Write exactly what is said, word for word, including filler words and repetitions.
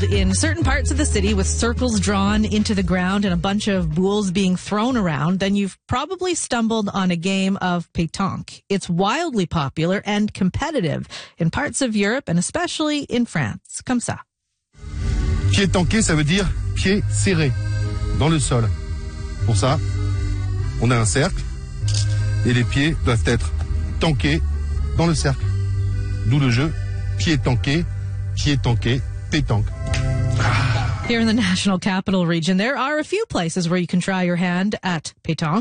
held in certain parts of the city with circles drawn into the ground and a bunch of boules being thrown around, then you've probably stumbled on a game of pétanque. It's wildly popular and competitive in parts of Europe and especially in France. Comme ça. Pied tanqué, ça veut dire pied serré dans le sol. Pour ça, on a un cercle et les pieds doivent être tanqués dans le cercle. D'où le jeu pied tanqué, pied tanqué, pétanque. Here in the National Capital Region, there are a few places where you can try your hand at pétanque.